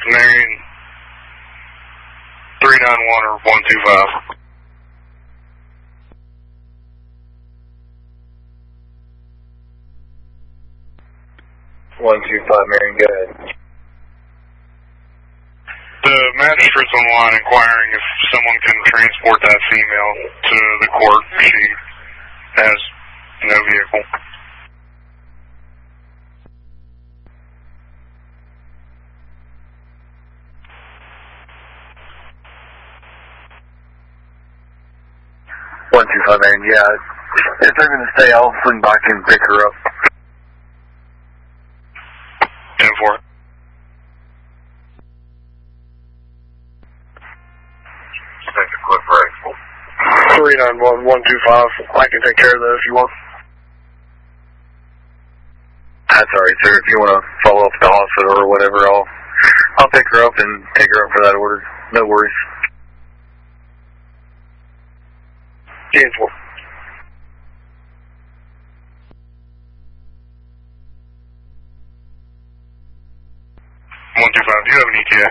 Marion 391 or 125. 125 Marion, go ahead. The magistrate's online inquiring if someone can transport that female to the court. She has no vehicle. Marion, yeah. If they're going to stay, I'll swing back and pick her up. 10-4. Take a quick break. 391 125. I can take care of that if you want. That's alright, sir. If you want to follow up at the hospital or whatever, I'll pick her up and take her up for that order. No worries. 10-4. 125. Do you have an ETA?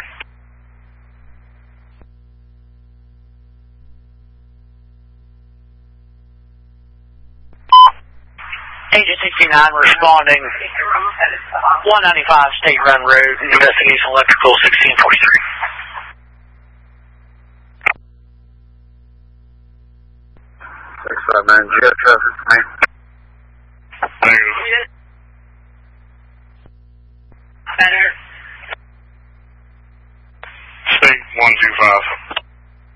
Agent 69 responding 195 State Run Road, investigation electrical 1643. Thanks, man. Do you have traffic for me?